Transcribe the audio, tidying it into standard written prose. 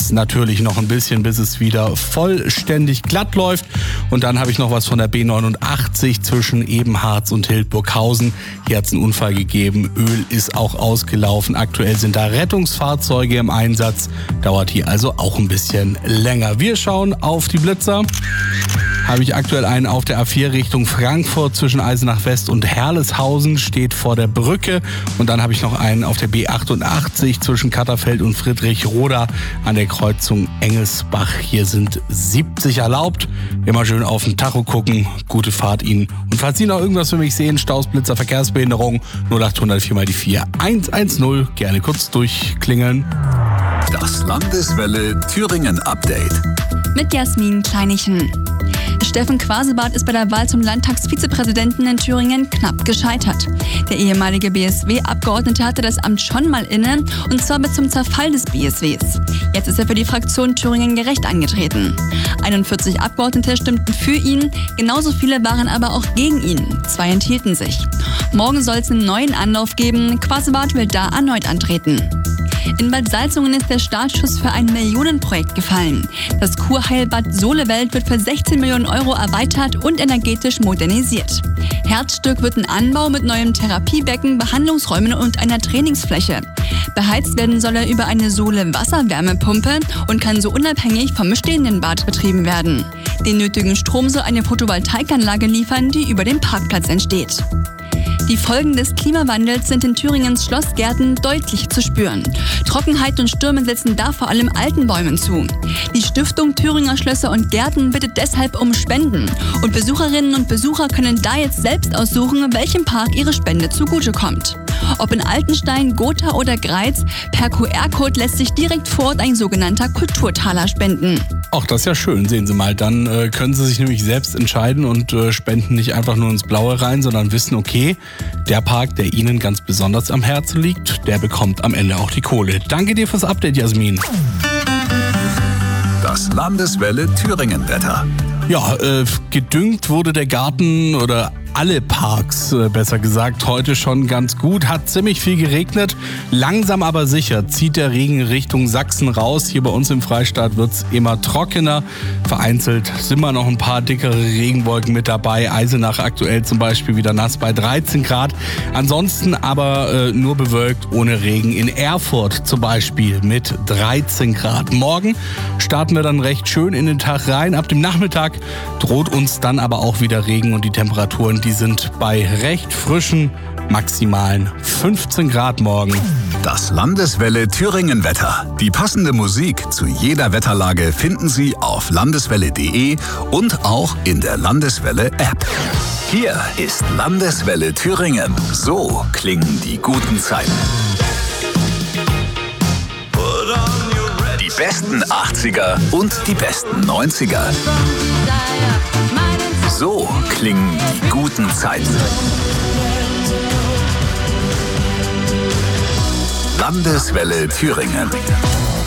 es natürlich noch ein bisschen, bis es wieder vollständig glatt läuft. Und dann habe ich noch was von der B89 zwischen Ebenharz und Hildburghausen. Hier hat es einen Unfall gegeben. Öl ist auch ausgelaufen. Aktuell sind da Rettungsfahrzeuge im Einsatz. Dauert hier also auch ein bisschen länger. Wir schauen auf die Blitzer. Habe ich aktuell einen auf der A4 Richtung Frankfurt zwischen Eisenach West und Herleshausen, steht vor der Brücke. Und dann habe ich noch einen auf der B88 zwischen Katterfeld und Friedrichroda an der Kreuzung Engelsbach. Hier sind 70 erlaubt. Immer schön auf den Tacho gucken. Gute Fahrt Ihnen. Und falls Sie noch irgendwas für mich sehen, Staus, Blitzer, Verkehrsbehinderung, 0800 4 mal die 4 110. Gerne kurz durchklingeln. Das Landeswelle Thüringen Update. Mit Jasmin Kleinichen. Steffen Quasebart ist bei der Wahl zum Landtagsvizepräsidenten in Thüringen knapp gescheitert. Der ehemalige BSW-Abgeordnete hatte das Amt schon mal inne, und zwar bis zum Zerfall des BSWs. Jetzt ist er für die Fraktion Thüringen gerecht angetreten. 41 Abgeordnete stimmten für ihn, genauso viele waren aber auch gegen ihn. 2 enthielten sich. Morgen soll es einen neuen Anlauf geben. Quasebart will da erneut antreten. In Bad Salzungen ist der Startschuss für ein Millionenprojekt gefallen. Das Kurheilbad Solewelt wird für 16 Millionen Euro erweitert und energetisch modernisiert. Herzstück wird ein Anbau mit neuem Therapiebecken, Behandlungsräumen und einer Trainingsfläche. Beheizt werden soll er über eine Sohle-Wasserwärmepumpe und kann so unabhängig vom bestehenden Bad betrieben werden. Den nötigen Strom soll eine Photovoltaikanlage liefern, die über dem Parkplatz entsteht. Die Folgen des Klimawandels sind in Thüringens Schlossgärten deutlich zu spüren. Trockenheit und Stürme setzen da vor allem alten Bäumen zu. Die Stiftung Thüringer Schlösser und Gärten bittet deshalb um Spenden. Und Besucherinnen und Besucher können da jetzt selbst aussuchen, welchem Park ihre Spende zugutekommt. Ob in Altenstein, Gotha oder Greiz, per QR-Code lässt sich direkt vor Ort ein sogenannter Kulturtaler spenden. Ach, das ist ja schön, sehen Sie mal. Dann können Sie sich nämlich selbst entscheiden und spenden nicht einfach nur ins Blaue rein, sondern wissen, okay, der Park, der Ihnen ganz besonders am Herzen liegt, der bekommt am Ende auch die Kohle. Danke dir fürs Update, Jasmin. Das Landeswelle Thüringen Wetter. Ja, gedüngt wurde der Garten oder alle Parks, besser gesagt, heute schon ganz gut. Hat ziemlich viel geregnet. Langsam aber sicher zieht der Regen Richtung Sachsen raus. Hier bei uns im Freistaat wird's immer trockener. Vereinzelt sind mal noch ein paar dickere Regenwolken mit dabei. Eisenach aktuell zum Beispiel wieder nass bei 13 Grad. Ansonsten aber nur bewölkt, ohne Regen. In Erfurt zum Beispiel mit 13 Grad. Morgen starten wir dann recht schön in den Tag rein. Ab dem Nachmittag droht uns dann aber auch wieder Regen und die Temperaturen, die sind bei recht frischen maximalen 15 Grad morgen. Das Landeswelle Thüringen Wetter. Die passende Musik zu jeder Wetterlage finden Sie auf landeswelle.de und auch in der Landeswelle App. Hier ist Landeswelle Thüringen. So klingen die guten Zeiten. Die besten 80er und die besten 90er. So klingen die guten Zeiten. Landeswelle Thüringen.